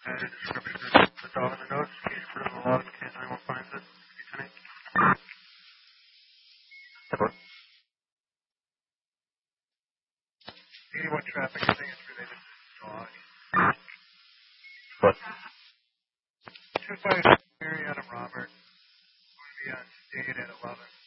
Discovery Group, the dog in the nose, case for the log, case anyone finds it. 81 traffic, I think it's related to the dog. What? 25 Mary Adam Robert, would be on state at 11.